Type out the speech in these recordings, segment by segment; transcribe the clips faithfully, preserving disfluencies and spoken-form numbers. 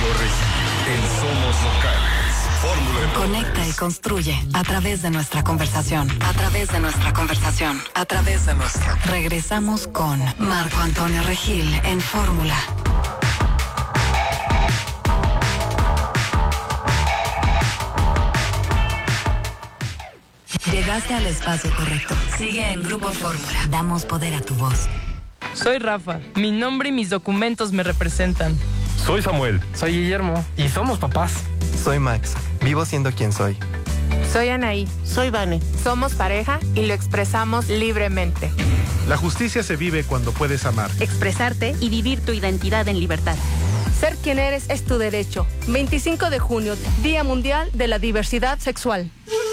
Regil, en Somos Locales. Fórmula Deportes. Conecta y construye a través de nuestra conversación. A través de nuestra conversación. A través de nuestra. Regresamos con Marco Antonio Regil en Fórmula. Llegaste al espacio correcto. Sigue en Grupo Fórmula. Damos poder a tu voz. Soy Rafa. Mi nombre y mis documentos me representan. Soy Samuel. Soy Guillermo. Y somos papás. Soy Max. Vivo siendo quien soy. Soy Anaí. Soy Vane. Somos pareja y lo expresamos libremente. La justicia se vive cuando puedes amar. Expresarte y vivir tu identidad en libertad. Ser quien eres es tu derecho. veinticinco de junio, Día Mundial de la Diversidad Sexual.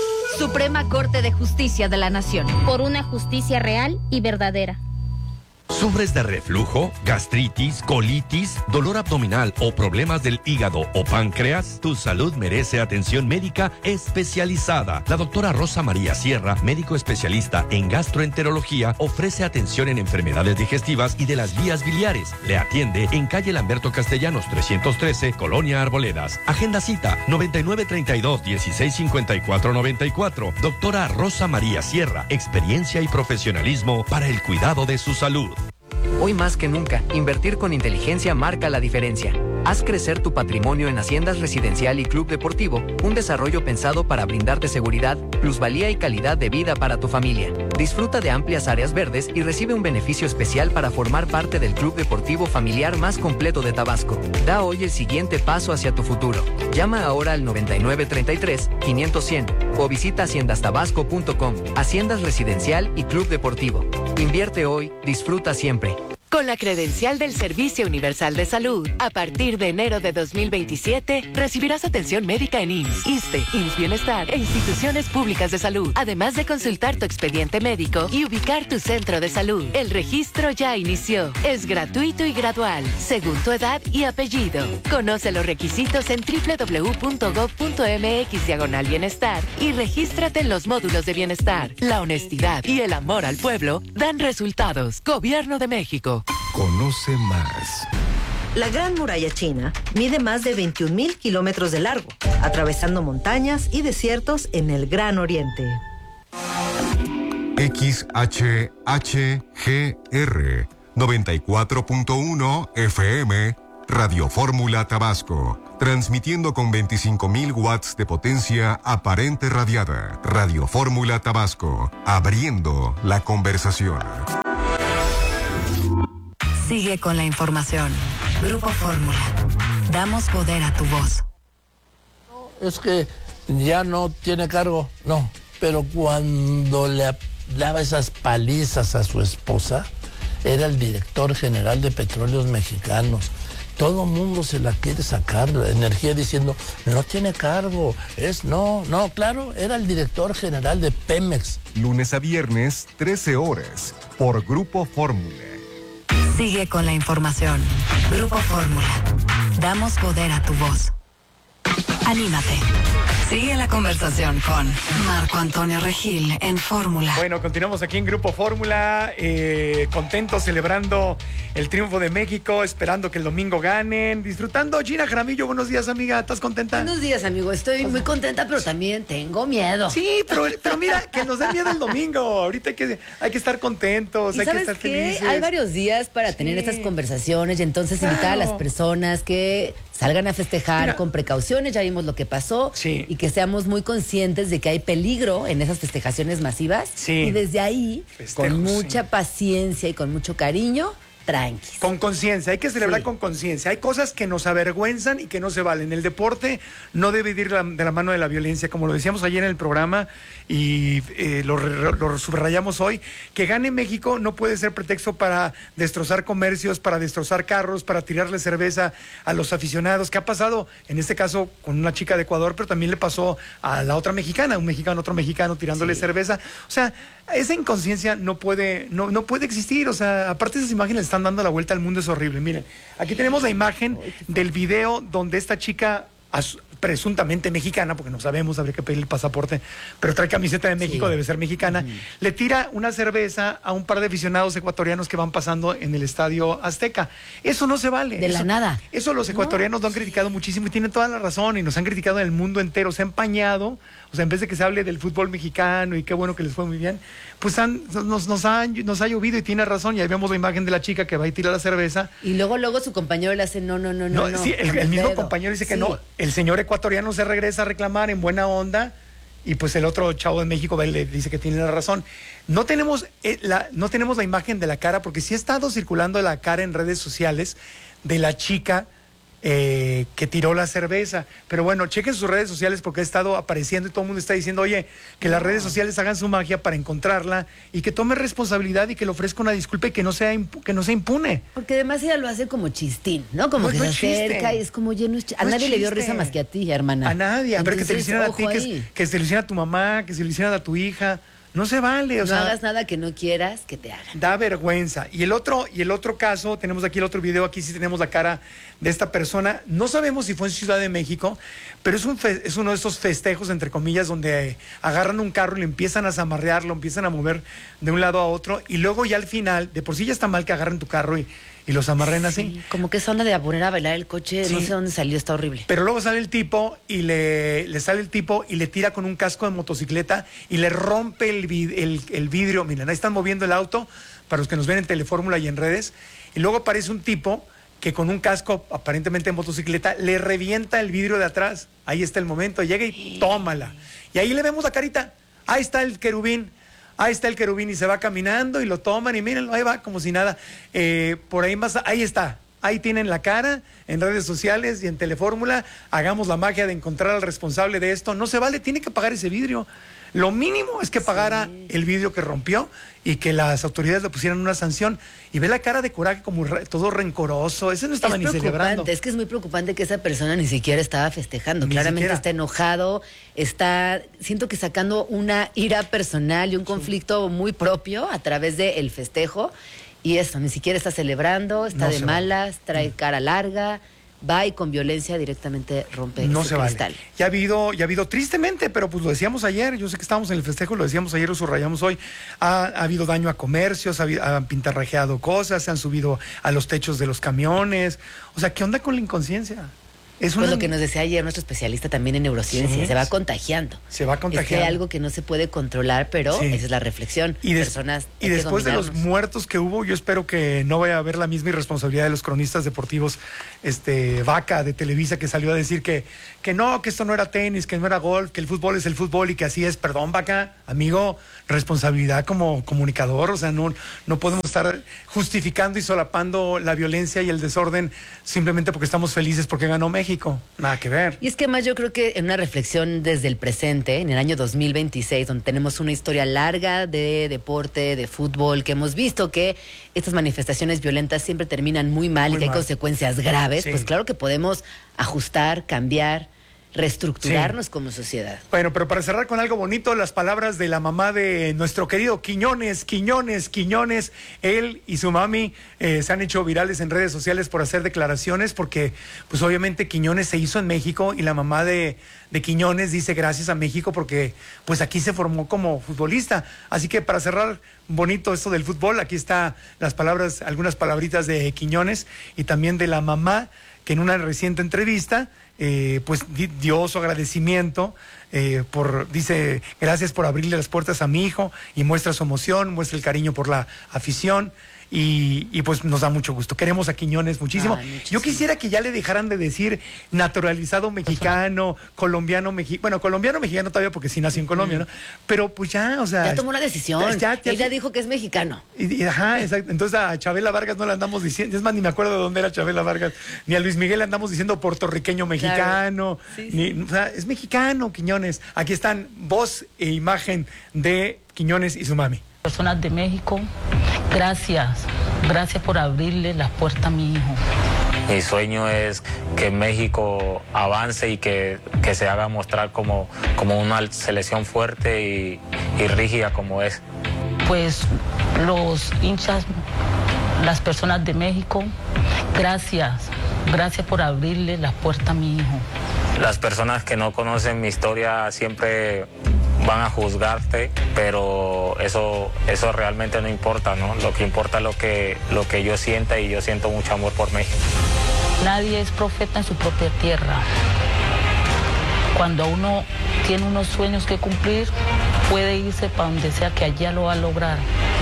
Suprema Corte de Justicia de la Nación. Por una justicia real y verdadera. ¿Sufres de reflujo, gastritis, colitis, dolor abdominal o problemas del hígado o páncreas? Tu salud merece atención médica especializada. La doctora Rosa María Sierra, médico especialista en gastroenterología, ofrece atención en enfermedades digestivas y de las vías biliares. Le atiende en calle Lamberto Castellanos trescientos trece, Colonia Arboledas. Agenda cita noventa y nueve treinta y dos, dieciséis cincuenta y cuatro noventa y cuatro. Doctora Rosa María Sierra, experiencia y profesionalismo para el cuidado de su salud. Hoy más que nunca, invertir con inteligencia marca la diferencia. Haz crecer tu patrimonio en Haciendas Residencial y Club Deportivo, un desarrollo pensado para brindarte seguridad, plusvalía y calidad de vida para tu familia. Disfruta de amplias áreas verdes y recibe un beneficio especial para formar parte del club deportivo familiar más completo de Tabasco. Da hoy el siguiente paso hacia tu futuro. Llama ahora al noventa y nueve treinta y tres, quinientos cien o visita haciendas tabasco punto com. Haciendas Residencial y Club Deportivo. Invierte hoy, disfruta siempre. Con la credencial del Servicio Universal de Salud, a partir de enero de dos mil veintisiete, recibirás atención médica en I M S S, ISSSTE, I M S S Bienestar e instituciones públicas de salud, además de consultar tu expediente médico y ubicar tu centro de salud. El registro ya inició. Es gratuito y gradual, según tu edad y apellido. Conoce los requisitos en doble u doble u doble u punto gob punto eme equis diagonal bienestar y regístrate en los módulos de bienestar. La honestidad y el amor al pueblo dan resultados. Gobierno de México. Conoce más. La Gran Muralla China mide más de veintiún mil kilómetros de largo, atravesando montañas y desiertos en el Gran Oriente. X H H G R noventa y cuatro punto uno F M, Radio Fórmula Tabasco, transmitiendo con veinticinco mil watts de potencia aparente radiada. Radio Fórmula Tabasco, abriendo la conversación. Sigue con la información. Grupo Fórmula. Damos poder a tu voz. Es que ya no tiene cargo, no. Pero cuando le daba esas palizas a su esposa, era el director general de Petróleos Mexicanos. Todo mundo se la quiere sacar, la energía diciendo, no tiene cargo, es, no, no, claro, era el director general de Pemex. Lunes a viernes, trece horas, por Grupo Fórmula. Sigue con la información. Grupo Fórmula. Damos poder a tu voz. Anímate. Sigue la conversación con Marco Antonio Regil en Fórmula. Bueno, continuamos aquí en Grupo Fórmula, eh, contentos, celebrando el triunfo de México, esperando que el domingo ganen, disfrutando. Gina Jaramillo, buenos días, amiga, ¿estás contenta? Buenos días, amigo, estoy muy contenta, pero también tengo miedo. Sí, pero, pero mira, que nos dé miedo el domingo. Ahorita hay que, hay que estar contentos, hay que estar qué? felices. Hay varios días para sí. tener estas conversaciones y entonces claro. invitar a las personas que salgan a festejar mira. con precauciones, ya vimos lo que pasó, sí. y que seamos muy conscientes de que hay peligro en esas festejaciones masivas, sí. y desde ahí, Festejos, con mucha sí. paciencia y con mucho cariño, tranquis. Con conciencia, hay que celebrar sí. con conciencia. Hay cosas que nos avergüenzan y que no se valen. El deporte no debe ir de la mano de la violencia, como lo decíamos ayer en el programa y eh, lo, lo subrayamos hoy. Que gane México no puede ser pretexto para destrozar comercios, para destrozar carros, para tirarle cerveza a los aficionados. ¿Qué ha pasado? En este caso con una chica de Ecuador, pero también le pasó a la otra mexicana, un mexicano, otro mexicano tirándole sí. cerveza. O sea, esa inconsciencia no puede, no, no puede existir. O sea, aparte esas imágenes están dando la vuelta al mundo, es horrible. Miren, aquí tenemos la imagen del video donde esta chica presuntamente mexicana, porque no sabemos, habría que pedir el pasaporte, pero trae camiseta de México, sí. Debe ser mexicana, uh-huh. Le tira una cerveza a un par de aficionados ecuatorianos que van pasando en el Estadio Azteca. Eso no se vale. De eso, la nada. Eso los ecuatorianos no. lo han criticado muchísimo y tienen toda la razón, y nos han criticado en el mundo entero, se ha empañado. O sea, en vez de que se hable del fútbol mexicano y qué bueno que les fue muy bien, pues han, nos, nos, ha, nos ha llovido y tiene razón. Y ahí vemos la imagen de la chica que va y tira la cerveza. Y luego, luego su compañero le hace no, no, no, no. no sí, el, el mismo compañero dice que sí. No. El señor ecuatoriano se regresa a reclamar en buena onda y pues el otro chavo de México va y le dice que tiene la razón. No tenemos, eh, la, no tenemos la imagen de la cara porque sí ha estado circulando la cara en redes sociales de la chica Eh, que tiró la cerveza, pero bueno, chequen sus redes sociales porque ha estado apareciendo y todo el mundo está diciendo, oye, que las redes sociales hagan su magia para encontrarla y que tome responsabilidad y que le ofrezca una disculpa y que no sea impu- que no se impune. Porque además ella lo hace como chistín, ¿no? Como pues que no se acerca y es como, oye, no es ch- a no nadie le dio risa más que a ti, hermana. A nadie, a ver, que te lo hicieran a ti, que, que se lo hicieran a tu mamá, que se lo hicieran a tu hija. No se vale, o no sea, hagas nada que no quieras que te hagan. Da vergüenza. Y el otro, y el otro caso, tenemos aquí el otro video, aquí sí tenemos la cara de esta persona. No sabemos si fue en Ciudad de México, pero es, un fe, es uno de esos festejos, entre comillas, donde agarran un carro y le empiezan a zamarrear, lo empiezan a mover de un lado a otro, y luego ya al final, de por sí ya está mal que agarren tu carro y, y los amarren así. Sí, como que esa onda de poner a bailar el coche, sí. No sé dónde salió, está horrible. Pero luego sale el tipo y le, le sale el tipo y le tira con un casco de motocicleta y le rompe el, el, el vidrio. Miren, ahí están moviendo el auto, para los que nos ven en Telefórmula y en redes. Y luego aparece un tipo que con un casco aparentemente de motocicleta le revienta el vidrio de atrás. Ahí está el momento, llega y tómala. Y ahí le vemos la carita. Ahí está el querubín. Ahí está el querubín y se va caminando y lo toman y mírenlo, ahí va como si nada. Eh, por ahí más, ahí está. Ahí tienen la cara en redes sociales y en Telefórmula. Hagamos la magia de encontrar al responsable de esto. No se vale, tiene que pagar ese vidrio. Lo mínimo es que pagara sí. el vidrio que rompió y que las autoridades le pusieran una sanción. Y ve la cara de coraje como re, todo rencoroso. Ese no estaba es ni celebrando. Es que es muy preocupante que esa persona ni siquiera estaba festejando. Ni Claramente siquiera. Está enojado, está, siento que sacando una ira personal y un conflicto sí. muy propio a través del festejo. Y eso, ni siquiera está celebrando, está no de malas, va. trae cara larga. Va y con violencia directamente rompe no ese se cristal. Vale. Ya ha habido, ya ha habido tristemente, pero pues lo decíamos ayer, yo sé que estábamos en el festejo, lo decíamos ayer, lo subrayamos hoy, ha, ha habido daño a comercios, ha, han pintarrajeado cosas, se han subido a los techos de los camiones. O sea, ¿qué onda con la inconsciencia? Es una... pues lo que nos decía ayer nuestro especialista también en neurociencia, sí, se va contagiando. Se va contagiando. Es que hay algo que no se puede controlar, pero sí. esa es la reflexión. Y, des Personas y después de los muertos que hubo, yo espero que no vaya a haber la misma irresponsabilidad de los cronistas deportivos, este Vaca de Televisa, que salió a decir que, que no, que esto no era tenis, que no era golf, que el fútbol es el fútbol y que así es. Perdón, Vaca, amigo, responsabilidad como comunicador, o sea, no, no podemos estar justificando y solapando la violencia y el desorden simplemente porque estamos felices porque ganó México. Nada que ver. Y es que además yo creo que en una reflexión desde el presente, en el año dos mil veintiséis, donde tenemos una historia larga de deporte, de fútbol, que hemos visto que estas manifestaciones violentas siempre terminan muy mal muy y que mal. hay consecuencias graves, sí. pues claro que podemos ajustar, cambiar, reestructurarnos sí. como sociedad. Bueno, pero para cerrar con algo bonito, las palabras de la mamá de nuestro querido Quiñones, Quiñones, Quiñones, él y su mami eh, se han hecho virales en redes sociales por hacer declaraciones, porque pues obviamente Quiñones se hizo en México y la mamá de, de Quiñones dice gracias a México porque pues aquí se formó como futbolista. Así que para cerrar bonito esto del fútbol, aquí está las palabras, algunas palabritas de Quiñones y también de la mamá, que en una reciente entrevista Eh, pues dio su agradecimiento eh, por, dice, gracias por abrirle las puertas a mi hijo y muestra su emoción, muestra el cariño por la afición y, y pues nos da mucho gusto. Queremos a Quiñones muchísimo. Ah, Yo quisiera que ya le dejaran de decir naturalizado mexicano, colombiano mexicano, bueno, colombiano mexicano todavía porque sí nació en Colombia, ¿no? Pero pues ya, o sea... Ya tomó una decisión, ya, ya, ella ya dijo que es mexicano. Y, y, ajá, exacto. Entonces a Chabela Vargas no le andamos diciendo, es más, ni me acuerdo de dónde era Chabela Vargas, ni a Luis Miguel le andamos diciendo puertorriqueño mexicano, claro. sí, sí. Ni, o sea, es mexicano, Quiñones. Aquí están voz e imagen de Quiñones y su mami. Personas de México, gracias, gracias por abrirle las puertas a mi hijo. Mi sueño es que México avance y que, que se haga mostrar como, como una selección fuerte y, y rígida como es. Pues los hinchas, las personas de México, gracias, gracias por abrirle las puertas a mi hijo. las personas que no conocen mi historia siempre van a juzgarte, pero eso, eso realmente no importa, ¿no? Lo que importa es lo que, lo que yo sienta, y yo siento mucho amor por México. Nadie es profeta en su propia tierra. Cuando uno tiene unos sueños que cumplir, puede irse para donde sea, que allá lo va a lograr.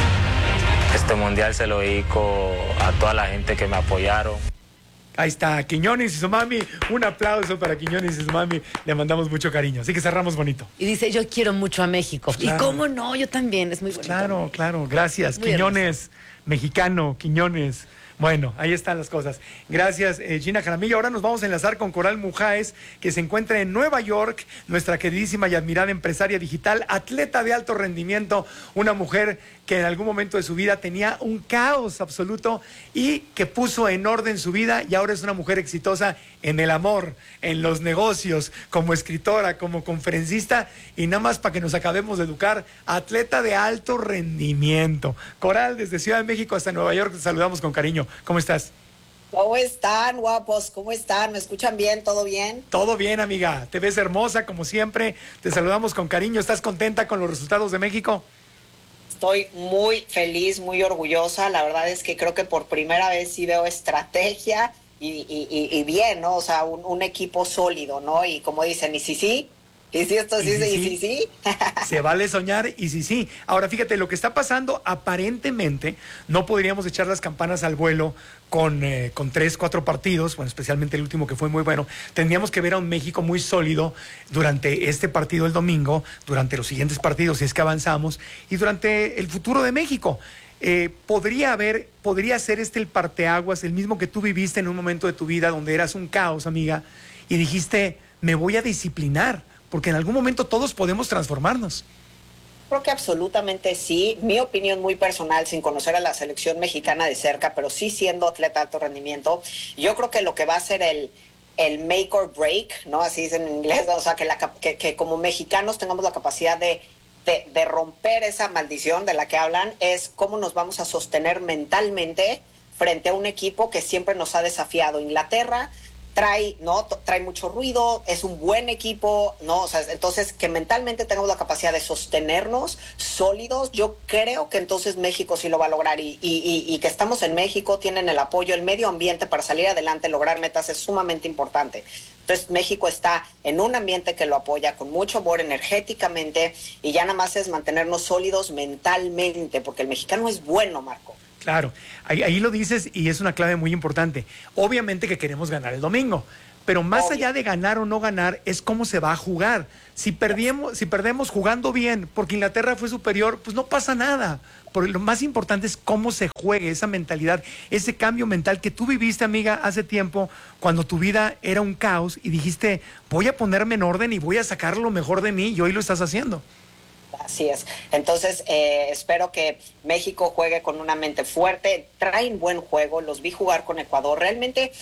Este mundial se lo dedico a toda la gente que me apoyaron. Ahí está, Quiñones y su mami. Un aplauso para Quiñones y su mami. Le mandamos mucho cariño. Así que cerramos bonito. Y dice, yo quiero mucho a México. Claro. Y cómo no, yo también. Es muy bonito. Claro, claro. Gracias. Muy Quiñones, hermoso. Mexicano, Quiñones. Bueno, ahí están las cosas. Gracias, eh, Gina Jaramillo. Ahora nos vamos a enlazar con Coral Mujáez, que se encuentra en Nueva York, nuestra queridísima y admirada empresaria digital, atleta de alto rendimiento, una mujer que en algún momento de su vida tenía un caos absoluto y que puso en orden su vida, y ahora es una mujer exitosa en el amor, en los negocios, como escritora, como conferencista, y nada más para que nos acabemos de educar, atleta de alto rendimiento. Coral, desde Ciudad de México hasta Nueva York, te saludamos con cariño. ¿Cómo estás? ¿Cómo están, guapos? ¿Cómo están? ¿Me escuchan bien? ¿Todo bien? Todo bien, amiga. Te ves hermosa, como siempre. Te saludamos con cariño. ¿Estás contenta con los resultados de México? Estoy muy feliz, muy orgullosa. La verdad es que creo que por primera vez sí veo estrategia y, y, y bien, ¿no? O sea, un, un equipo sólido, ¿no? Y como dicen, y sí, sí. Y si esto sí, y sí, y sí, sí. Se vale soñar, y sí, sí. Ahora, fíjate, lo que está pasando, aparentemente, no podríamos echar las campanas al vuelo con, eh, con tres, cuatro partidos, bueno, especialmente el último que fue muy bueno. Tendríamos que ver a un México muy sólido durante este partido el domingo, durante los siguientes partidos, si es que avanzamos, y durante el futuro de México. Eh, podría haber, podría ser este el parteaguas, el mismo que tú viviste en un momento de tu vida donde eras un caos, amiga, y dijiste, me voy a disciplinar, porque en algún momento todos podemos transformarnos. Creo que absolutamente sí. Mi opinión muy personal, sin conocer a la selección mexicana de cerca, pero sí siendo atleta de alto rendimiento, yo creo que lo que va a ser el, el make or break, ¿no? Así es en inglés, o sea, que, la, que, que como mexicanos tengamos la capacidad de, de, de romper esa maldición de la que hablan, es cómo nos vamos a sostener mentalmente frente a un equipo que siempre nos ha desafiado. Inglaterra trae, ¿no? Trae mucho ruido, es un buen equipo, ¿no? O sea, entonces que mentalmente tengamos la capacidad de sostenernos sólidos, yo creo que entonces México sí lo va a lograr, y, y, y, y que estamos en México, tienen el apoyo, el medio ambiente para salir adelante, lograr metas es sumamente importante. Entonces México está en un ambiente que lo apoya con mucho amor energéticamente, y ya nada más es mantenernos sólidos mentalmente, porque el mexicano es bueno, Marco. Claro, ahí, ahí lo dices, y es una clave muy importante. Obviamente que queremos ganar el domingo, pero más Obvio. allá de ganar o no ganar, es cómo se va a jugar. Si perdemos, si perdemos jugando bien, porque Inglaterra fue superior, pues no pasa nada. Porque lo más importante es cómo se juegue, esa mentalidad, ese cambio mental que tú viviste, amiga, hace tiempo, cuando tu vida era un caos y dijiste, voy a ponerme en orden y voy a sacar lo mejor de mí, y hoy lo estás haciendo. Así es. Entonces, eh, espero que México juegue con una mente fuerte. Traen buen juego. Los vi jugar con Ecuador. Realmente,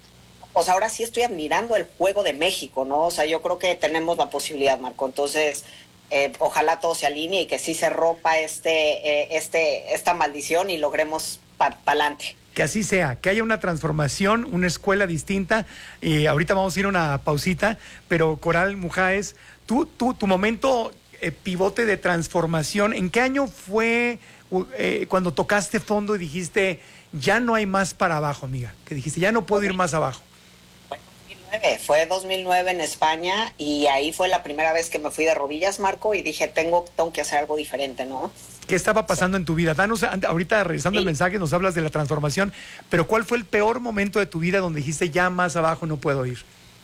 o sea, ahora sí estoy admirando el juego de México, ¿no? O sea, yo creo que tenemos la posibilidad, Marco. Entonces, eh, ojalá todo se alinee y que sí se rompa este, eh, este, esta maldición y logremos para pa adelante. Que así sea, que haya una transformación, una escuela distinta. Y ahorita vamos a ir a una pausita, pero Coral Mujáez, tú, tú, tu momento... Eh, pivote de transformación, ¿en qué año fue eh, cuando tocaste fondo y dijiste, ya no hay más para abajo, amiga? Que dijiste, ya no puedo ir más abajo. Fue dos mil nueve, fue dos mil nueve en España, y ahí fue la primera vez que me fui de rodillas, Marco, y dije, tengo, tengo que hacer algo diferente, ¿no? ¿Qué estaba pasando sí. en tu vida? Danos, ahorita revisando sí. el mensaje, nos hablas de la transformación, pero ¿cuál fue el peor momento de tu vida donde dijiste, ya más abajo no puedo ir?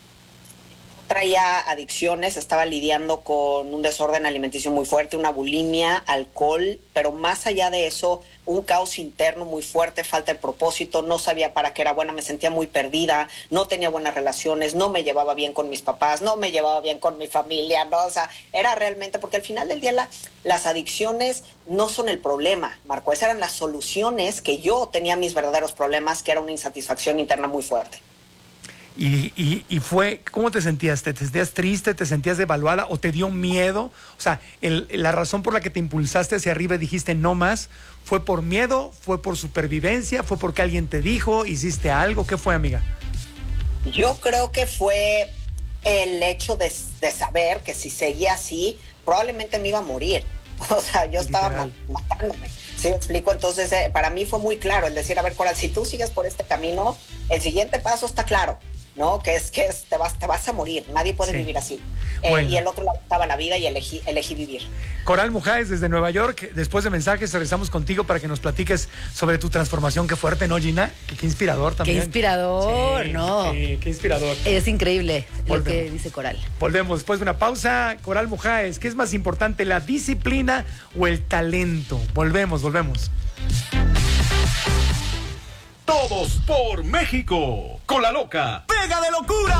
Traía adicciones, estaba lidiando con un desorden alimenticio muy fuerte, una bulimia, alcohol, pero más allá de eso, un caos interno muy fuerte, falta de propósito, no sabía para qué era buena, me sentía muy perdida, no tenía buenas relaciones, no me llevaba bien con mis papás, no me llevaba bien con mi familia, ¿no? O sea, era realmente, porque al final del día la, las adicciones no son el problema, Marco, esas eran las soluciones, que yo tenía mis verdaderos problemas, que era una insatisfacción interna muy fuerte. Y, y, y fue, ¿cómo te sentías? ¿Te, ¿Te sentías triste? ¿Te sentías devaluada? ¿O te dio miedo? O sea, el, la razón por la que te impulsaste hacia arriba y dijiste no más, ¿fue por miedo? ¿Fue por supervivencia? ¿Fue porque alguien te dijo? ¿Hiciste algo? ¿Qué fue, amiga? Yo creo que fue el hecho de, de saber que si seguía así, probablemente me iba a morir. O sea, yo estaba ma- matándome. ¿Sí me explico? Entonces, eh, para mí fue muy claro el decir, a ver, Coral, si tú sigues por este camino, el siguiente paso está claro, ¿no? Que es que es, te, vas, te vas a morir, nadie puede sí. vivir así. Eh, bueno. Y el otro le gustaba la vida y elegí, elegí vivir. Coral Mujáez, desde Nueva York, después de mensajes regresamos contigo para que nos platiques sobre tu transformación. Qué fuerte, ¿no, Gina? Qué, qué inspirador también. Qué inspirador, sí, ¿no? Sí, qué inspirador. Es increíble Volvemos. Lo que dice Coral. Volvemos después de una pausa. Coral Mujáez, ¿qué es más importante, la disciplina o el talento? Volvemos, volvemos. Todos por México, con la loca ¡Pega de locura!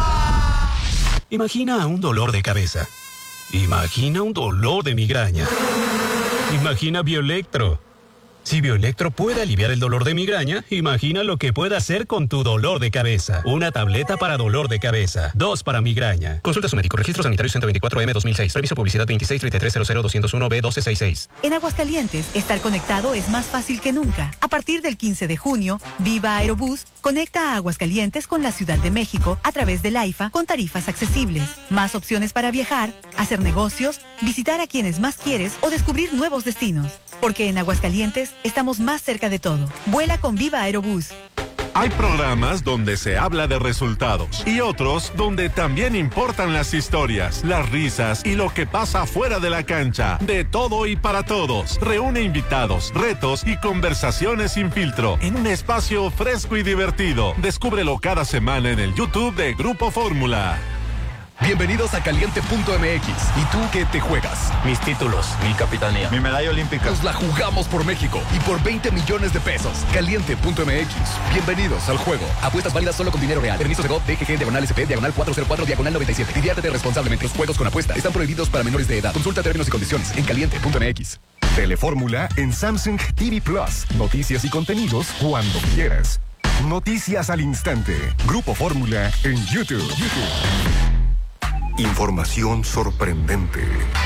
Imagina un dolor de cabeza. Imagina un dolor de migraña. Imagina Bioelectro. Si Bioelectro puede aliviar el dolor de migraña, imagina lo que puede hacer con tu dolor de cabeza. Una tableta para dolor de cabeza. Dos para migraña. Consulta a su médico. Registro sanitario ciento veinticuatro M dos mil seis. Permiso publicidad veintiséis treinta y tres cero cero doscientos uno B doce sesenta y seis. En Aguascalientes, estar conectado es más fácil que nunca. A partir del quince de junio, Viva Aerobús conecta a Aguascalientes con la Ciudad de México a través del AIFA con tarifas accesibles. Más opciones para viajar, hacer negocios, visitar a quienes más quieres o descubrir nuevos destinos. Porque en Aguascalientes estamos más cerca de todo. Vuela con Viva Aerobús. Hay programas donde se habla de resultados y otros donde también importan las historias, las risas y lo que pasa fuera de la cancha. De todo y para todos. Reúne invitados, retos y conversaciones sin filtro en un espacio fresco y divertido. Descúbrelo cada semana en el YouTube de Grupo Fórmula. Bienvenidos a Caliente punto M X. ¿Y tú qué te juegas? Mis títulos, mi capitanía, mi medalla olímpica. Nos la jugamos por México y por veinte millones de pesos. Caliente punto M X. Bienvenidos al juego. Apuestas válidas solo con dinero real. Permiso de G O P, D G G, diagonal S P, diagonal cuatrocientos cuatro, diagonal noventa y siete. Diviértete responsablemente. Los juegos con apuesta están prohibidos para menores de edad. Consulta términos y condiciones en Caliente punto M X. Telefórmula en Samsung T V Plus. Noticias y contenidos cuando quieras. Noticias al instante. Grupo Fórmula en YouTube. YouTube. Información sorprendente.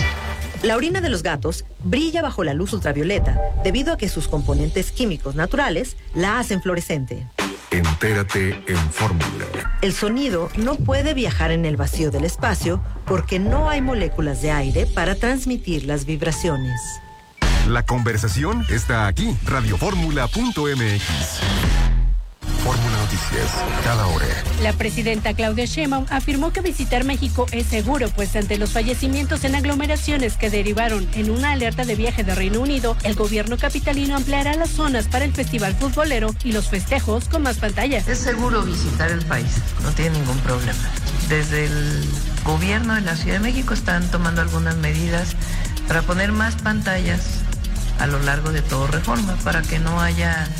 La orina de los gatos brilla bajo la luz ultravioleta debido a que sus componentes químicos naturales la hacen fluorescente. Entérate en Fórmula. El sonido no puede viajar en el vacío del espacio porque no hay moléculas de aire para transmitir las vibraciones. La conversación está aquí. Radiofórmula punto M X. Fórmula Noticias, cada hora. La presidenta Claudia Sheinbaum afirmó que visitar México es seguro, pues ante los fallecimientos en aglomeraciones que derivaron en una alerta de viaje de Reino Unido, el gobierno capitalino ampliará las zonas para el festival futbolero y los festejos con más pantallas. Es seguro visitar el país, no tiene ningún problema. Desde el gobierno de la Ciudad de México están tomando algunas medidas para poner más pantallas a lo largo de todo Reforma, para que no haya